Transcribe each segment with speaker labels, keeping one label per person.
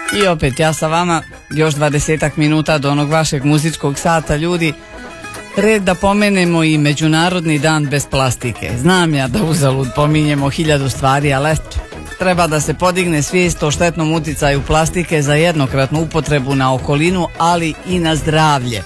Speaker 1: I opet ja sa vama, još 20 minuta do onog vašeg muzičkog sata, ljudi. Red da pomenemo i Međunarodni dan bez plastike. Znam ja da uzalud pominjemo 1000 stvari, ali eto, treba da se podigne svijest o štetnom uticaju plastike za jednokratnu upotrebu na okolinu, ali i na zdravlje.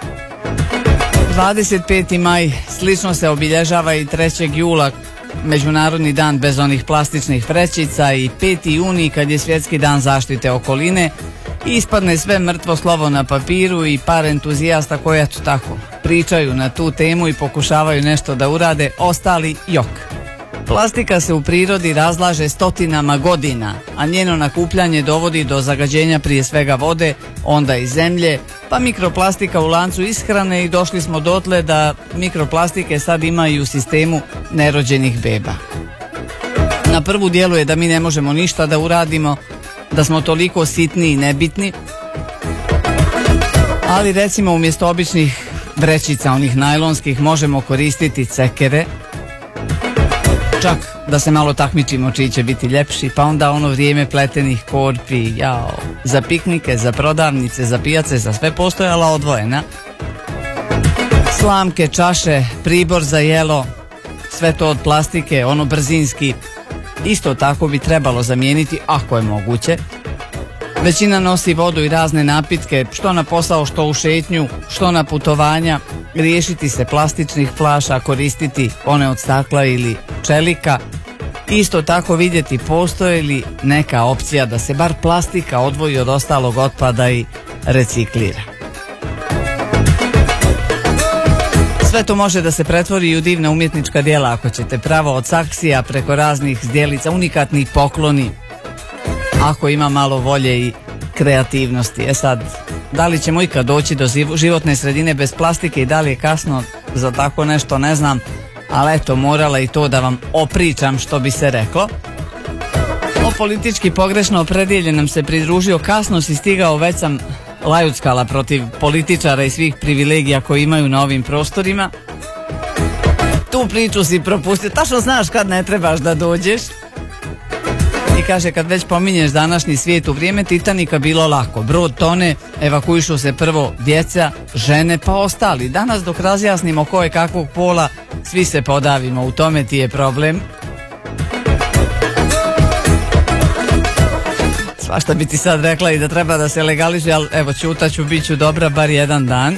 Speaker 1: 25. maj slično se obilježava i 3. jula, Međunarodni dan bez onih plastičnih vrećica, i 5. juni kad je Svjetski dan zaštite okoline. Ispadne sve mrtvo slovo na papiru i par entuzijasta koji eto tako pričaju na tu temu i pokušavaju nešto da urade, ostali jok. Plastika se u prirodi razlaže stotinama godina, a njeno nakupljanje dovodi do zagađenja prije svega vode, onda i zemlje, pa mikroplastika u lancu ishrane, i došli smo dotle da mikroplastike sad ima i u sistemu nerođenih beba. Na prvu djeluje da mi ne možemo ništa da uradimo, da smo toliko sitni i nebitni, ali recimo umjesto običnih vrećica, onih najlonskih, možemo koristiti cekere, čak da se malo takmičimo čiji će biti ljepši, pa onda ono vrijeme pletenih korpi, jao, za piknike, za prodavnice, za pijace, za sve postojala odvojena. Slamke, čaše, pribor za jelo, sve to od plastike, ono brzinski, isto tako bi trebalo zamijeniti ako je moguće. Većina nosi vodu i razne napitke, što na posao, što u šetnju, što na putovanja. Riješiti se plastičnih flaša, koristiti one od stakla ili čelika. Isto tako vidjeti postoji li neka opcija da se bar plastika odvoji od ostalog otpada i reciklira. Sve to može da se pretvori i u divna umjetnička djela ako ćete pravo, od saksija preko raznih zdjelica, unikatnih pokloni, ako ima malo volje i kreativnosti. Sad, da li ćemo ikad doći do životne sredine bez plastike i da li je kasno za tako nešto, ne znam, ali eto, morala i to da vam opričam, što bi se reklo. O politički pogrešno opredjeljen nam se pridružio, kasno si stigao, već sam lajuckala protiv političara i svih privilegija koji imaju na ovim prostorima. Tu priču si propustio, tačno znaš kad ne trebaš da dođeš. I kaže, kad već pominješ današnji svijet, u vrijeme Titanika bilo lako. Brod tone, evakuišu se prvo djeca, žene, pa ostali. Danas dok razjasnimo ko je kakvog pola, svi se podavimo, u tome ti je problem. Svašta bi ti sad rekla i da treba da se legalizuje, ali evo, ćutaću, bit ću dobra bar jedan dan.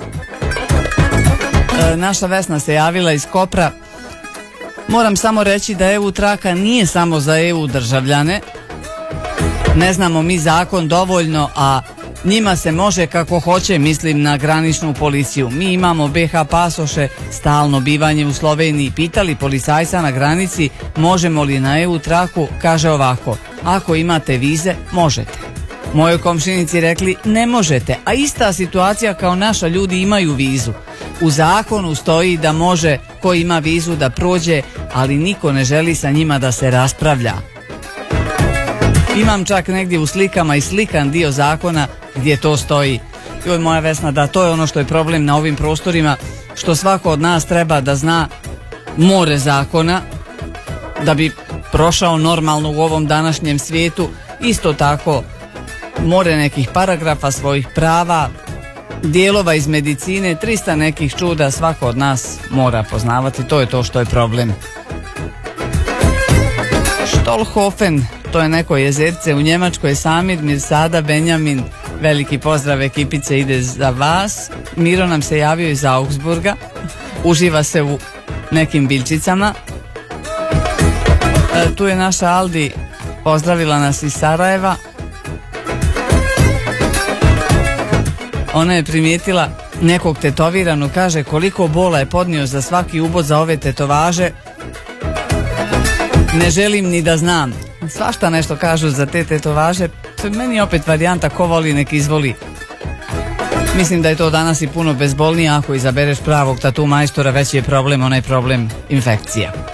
Speaker 1: Naša Vesna se javila iz Kopra. Moram samo reći da EU traka nije samo za EU državljane. Ne znamo mi zakon dovoljno, a njima se može kako hoće, mislim na graničnu policiju. Mi imamo BH pasoše, stalno bivanje u Sloveniji. Pitali policajca na granici možemo li na EU traku, kaže ovako: ako imate vize, možete. Mojoj komšinici rekli ne možete, a ista situacija kao naša, ljudi imaju vizu. U zakonu stoji da može ko ima vizu da prođe, ali niko ne želi sa njima da se raspravlja. Imam čak negdje u slikama i slikan dio zakona gdje to stoji. Joj, moja Vesna, da, to je ono što je problem na ovim prostorima, što svako od nas treba da zna more zakona da bi prošao normalno u ovom današnjem svijetu. Isto tako more nekih paragrafa svojih prava, dijelova iz medicine, 300 nekih čuda svako od nas mora poznavati. To je to što je problem. Stolhofen, to je neko jezerce u Njemačkoj. Samir, Mirsada, Benjamin, veliki pozdrav, ekipice ide za vas. Miro nam se javio iz Augsburga, uživa se u nekim biljčicama. Tu je naša Aldi, pozdravila nas iz Sarajeva. Ona je primijetila nekog tetoviranog, kaže koliko bola je podnio za svaki ubod za ove tetovaže. Ne želim ni da znam. Svašta nešto kažu za te tetovaže. Meni je opet varijanta ko voli nek izvoli. Mislim da je to danas i puno bezbolnije. Ako izabereš pravog tatu majstora, već je problem onaj problem infekcija.